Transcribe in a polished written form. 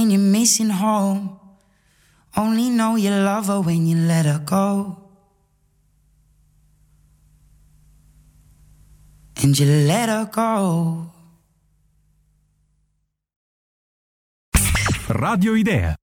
you're missing home. Only know you love her when you let her go. And you let her go. Radio Idea.